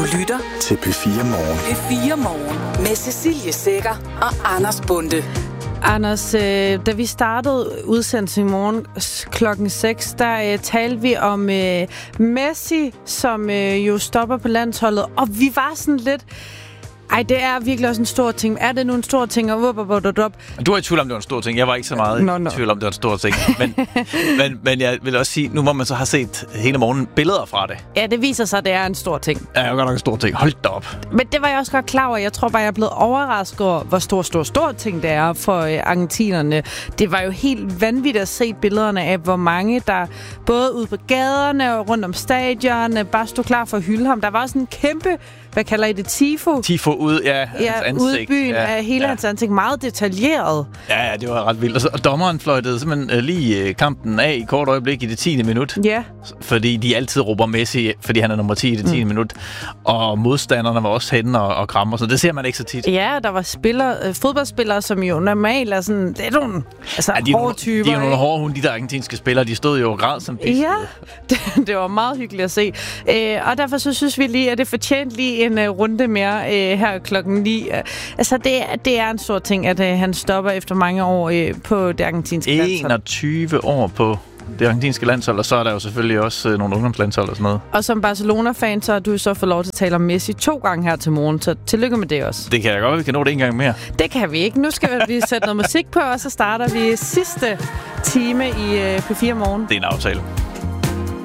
lytter til P4 Morgen. P4 Morgen med Cecilie Sekker og Anders Bonde. Anders, da vi startede udsendelsen i morgen klokken 6, der talte vi om Messi, som jo stopper på landsholdet. Og vi var sådan lidt... Ej, det er virkelig også en stor ting. Er det nu en stor ting? Du er i tvivl om, det var en stor ting. Jeg var ikke så meget i tvivl om, det var en stor ting. Men jeg vil også sige, nu hvor man så har set hele morgen billeder fra det. Ja, det viser sig, at det er en stor ting. Ja, det er godt nok en stor ting. Hold da op. Men det var jeg også godt klar over. Jeg tror bare, jeg er blevet overrasket over, hvor stor ting det er for argentinerne. Det var jo helt vanvittigt at se billederne af, hvor mange der både ude på gaderne og rundt om stadionerne bare stod klar for at hylde ham. Der var også en kæmpe, hvad kalder I det, tifo? Tifo ud, ja, hans ansigt. Ude i byen af hele hans ansigt. Meget detaljeret. Ja, det var ret vildt. Og dommeren fløjtede simpelthen lige kampen af i kort øjeblik i det 10. minut. Ja. Fordi de altid råber Messi, fordi han er nummer 10 i det 10. minut. Og modstanderne var også henne og krammer, så det ser man ikke så tit. Ja, der var fodboldspillere, som jo normalt er sådan... Det er nogle hårde typer. De er nogle hårde hunde, de der argentinske spillere. De stod jo og græd som pisk. Ja, det var meget hyggeligt at se. Og derfor så synes vi lige, at det fortjente lige en runde mere her klokken 9. Altså, det er en stor ting, at han stopper efter mange år på det argentinske landshold. 21 år på det argentinske landshold, og så er der jo selvfølgelig også nogle ungdomslandshold og sådan noget. Og som Barcelona-fan, så har du så fået lov til at tale om Messi 2 gange her til morgen, så tillykke med det også. Det kan jeg godt, vi kan nå det en gang mere. Det kan vi ikke. Nu skal vi sætte noget musik på, og så starter vi sidste time i P4 Morgen. Det er en aftale.